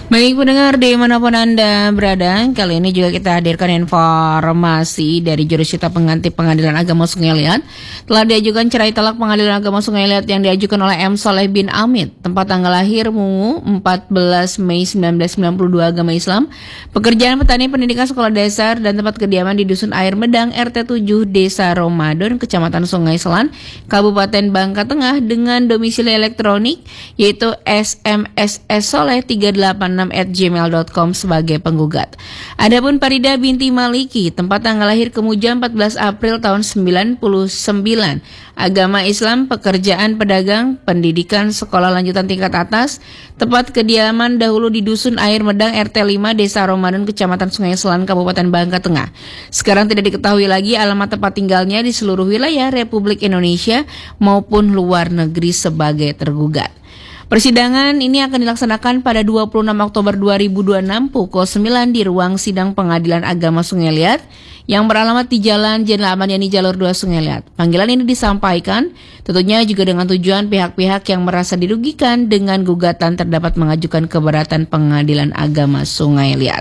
Baik pendengar dimanapun Anda berada, kali ini juga kita hadirkan informasi dari jurusita pengganti Pengadilan Agama Sungai Liat. Telah diajukan cerai talak Pengadilan Agama Sungai Liat yang diajukan oleh M. Soleh bin Amit. Tempat tanggal lahir Mungu 14 Mei 1992 agama Islam. Pekerjaan petani pendidikan sekolah dasar dan tempat kediaman di Dusun Air Medang RT 7 Desa Ramadan Kecamatan Sungai Selan Kabupaten Bangka Tengah dengan domisili elektronik yaitu smssoleh386@gmail.com sebagai penggugat. Adapun Farida binti Maliki, tempat tanggal lahir Kemujan 14 April tahun 99, agama Islam, pekerjaan pedagang, pendidikan sekolah lanjutan tingkat atas, tempat kediaman dahulu di Dusun Air Medang RT 5 Desa Ramadan Kecamatan Sungai Selan Kabupaten Bangka Tengah. Sekarang tidak diketahui lagi alamat tempat tinggalnya di seluruh wilayah Republik Indonesia maupun luar negeri sebagai tergugat. Persidangan ini akan dilaksanakan pada 26 Oktober 2026 pukul 9 di ruang sidang Pengadilan Agama Sungai Liat yang beralamat di Jalan Jenderal Ahmad Yani Jalur 2 Sungai Liat. Panggilan ini disampaikan tentunya juga dengan tujuan pihak-pihak yang merasa dirugikan dengan gugatan terdapat mengajukan keberatan Pengadilan Agama Sungai Liat.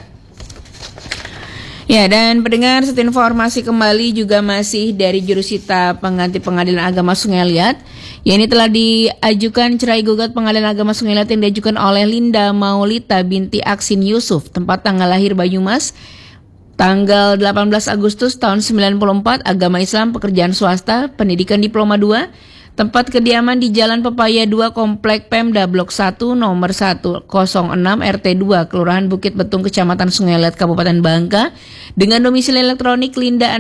Ya, dan pendengar, satu informasi kembali juga masih dari jurusita pengganti Pengadilan Agama Sungai Liat. Ya, ini telah diajukan cerai gugat Pengadilan Agama Sungai Liat yang diajukan oleh Linda Maulita binti Aksin Yusuf, tempat tanggal lahir Banyumas, tanggal 18 Agustus tahun 94, agama Islam, pekerjaan swasta, pendidikan diploma 2, tempat kediaman di Jalan Pepaya 2 Komplek Pemda Blok 1 nomor 106 RT 2 Kelurahan Bukit Betung Kecamatan Sungai Liat Kabupaten Bangka dengan domisili elektronik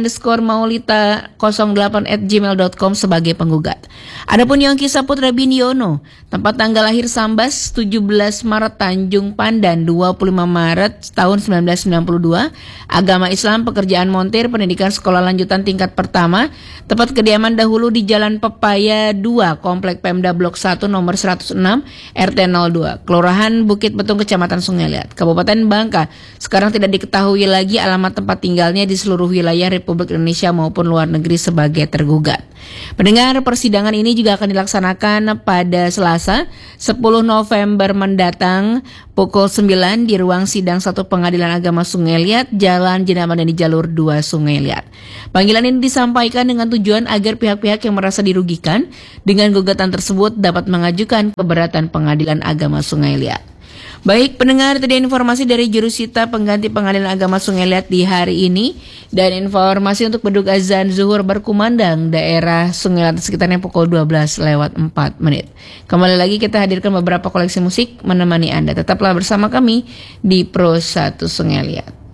linda_maulita08@gmail.com sebagai penggugat. Adapun Yongki Saputra bin Yono, tempat tanggal lahir Sambas 17 Maret Tanjung Pandan 25 Maret tahun 1992, agama Islam, pekerjaan montir, pendidikan sekolah lanjutan tingkat pertama, tempat kediaman dahulu di Jalan Pepaya 2 Komplek Pemda Blok 1 nomor 106 RT 02 Kelurahan Bukit Betung Kecamatan Sungai Liat Kabupaten Bangka. Sekarang tidak diketahui lagi alamat tempat tinggalnya di seluruh wilayah Republik Indonesia maupun luar negeri sebagai tergugat. Pendengar, persidangan ini juga akan dilaksanakan pada Selasa 10 November mendatang pukul 9 di ruang sidang 1 Pengadilan Agama Sungai Liat, Jalan Jenderal Ahmad Yani Jalur 2 Sungai Liat. Panggilan ini disampaikan dengan tujuan agar pihak-pihak yang merasa dirugikan dengan gugatan tersebut dapat mengajukan keberatan Pengadilan Agama Sungai Liat. Baik pendengar, tadi informasi dari jurusita pengganti Pengadilan Agama Sungai Liat di hari ini, dan informasi untuk beduk azan zuhur berkumandang daerah Sungai Liat sekitarnya pukul 12:04. Kembali lagi kita hadirkan beberapa koleksi musik menemani Anda. Tetaplah bersama kami di Pro 1 Sungai Liat.